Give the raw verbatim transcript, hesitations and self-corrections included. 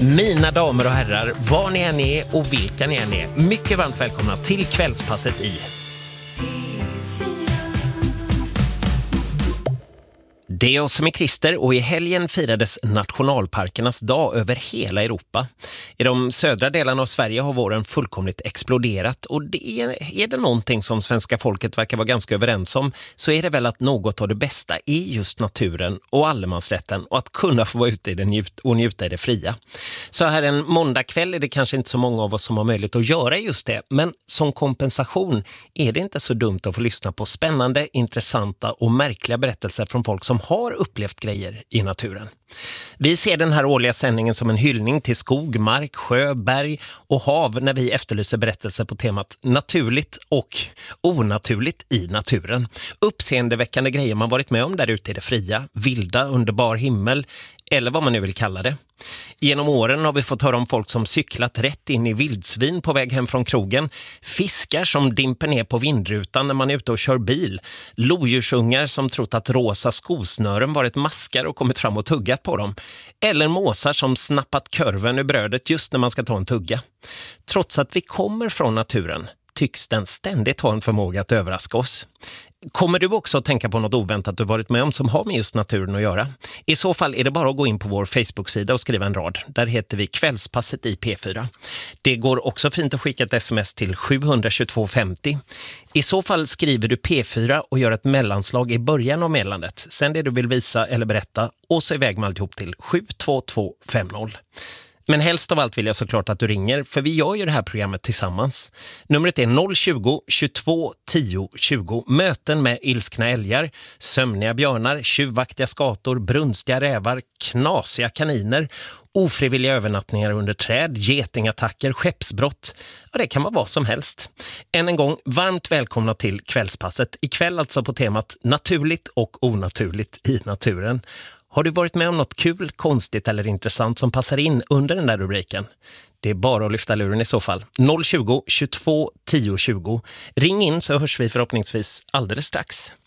Mina damer och herrar, var ni än är och vilka ni än är, mycket varmt välkomna till kvällspasset i Det är jag som är Christer och i helgen firades nationalparkernas dag över hela Europa. I de södra delarna av Sverige har våren fullkomligt exploderat och det är, är det någonting som svenska folket verkar vara ganska överens om så är det väl att något av det bästa är just naturen och allemansrätten och att kunna få vara ute i det njut- och njuta i det fria. Så här en måndagkväll är det kanske inte så många av oss som har möjlighet att göra just det, men som kompensation är det inte så dumt att få lyssna på spännande, intressanta och märkliga berättelser från folk som har upplevt grejer i naturen. Vi ser den här årliga sändningen som en hyllning till skog, mark, sjö, berg och hav när vi efterlyser berättelser på temat naturligt och onaturligt i naturen. Uppseendeväckande grejer man varit med om där ute i det fria, vilda, underbar himmel eller vad man nu vill kalla det. Genom åren har vi fått höra om folk som cyklat rätt in i vildsvin på väg hem från krogen, fiskar som dimper ner på vindrutan när man är ute och kör bil, lodjursungar som trott att rosa skosnören varit maskar och kommit fram och tuggat på dem, eller måsar som snappat körven ur brödet just när man ska ta en tugga. Trots att vi kommer från naturen tycks den ständigt ha en förmåga att överraska oss. Kommer du också att tänka på något oväntat du varit med om som har med just naturen att göra? I så fall är det bara att gå in på vår Facebook-sida och skriva en rad. Där heter vi Kvällspasset i P fyra. Det går också fint att skicka ett sms till sju två två fem zero. I så fall skriver du P fyra och gör ett mellanslag i början av meddelandet. Sen det du vill visa eller berätta och så iväg med alltihop till sju två två fem noll. Men helst av allt vill jag såklart att du ringer, för vi gör ju det här programmet tillsammans. Numret är noll tjugo, tjugotvå, tio, tjugo. Möten med ilskna älgar, sömniga björnar, tjuvaktiga skator, brunstiga rävar, knasiga kaniner, ofrivilliga övernattningar under träd, getingattacker, skeppsbrott. Ja, det kan vara vad som helst. Än en gång, varmt välkomna till kvällspasset. Ikväll alltså på temat naturligt och onaturligt i naturen. Har du varit med om något kul, konstigt eller intressant som passar in under den där rubriken? Det är bara att lyfta luren i så fall. noll tjugo, tjugotvå, tio, tjugo. Ring in så hörs vi förhoppningsvis alldeles strax.